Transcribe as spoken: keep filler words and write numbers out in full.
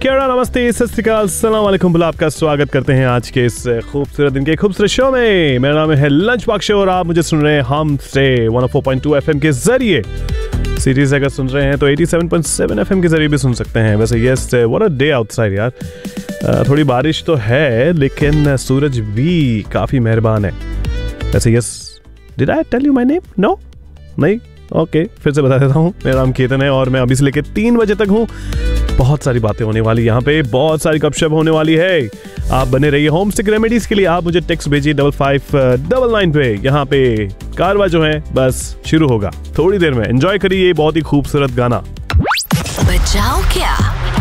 नमस्कार, नमस्ते, सत श्री अकाल, अस्सलाम वालेकुम। बुला आपका स्वागत करते हैं आज के इस खूबसूरत दिन के खूबसूरत शो में। मेरा नाम है लंच बॉक्स शो और आप मुझे सुन रहे हैं हम से one O four point two FM के जरिए। सीरीज अगर सुन रहे हैं तो eighty seven point seven FM के जरिए भी सुन सकते हैं। वैसे yes, what a day outside यार। थोड़ी बारिश तो है लेकिन सूरज भी काफ़ी मेहरबान है। वैसे yes, did I tell you my name? No, नहीं, ओके okay, फिर से बता देता हूँ। मेरा नाम केतन है और मैं अभी से लेकर तीन बजे तक हूँ। बहुत सारी बातें होने वाली यहाँ पे, बहुत सारी गपशप होने वाली है। आप बने रहिए होम सिक रेमेडीज के लिए। आप मुझे टेक्स्ट भेजिए डबल फाइव डबल नाइन पे। यहाँ पे कारवा जो है बस शुरू होगा थोड़ी देर में। एंजॉय करिए बहुत ही खूबसूरत गाना। बजाओ क्या